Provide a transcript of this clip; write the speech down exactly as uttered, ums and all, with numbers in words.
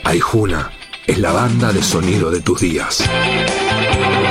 Aijuna es la banda de sonido de tus días.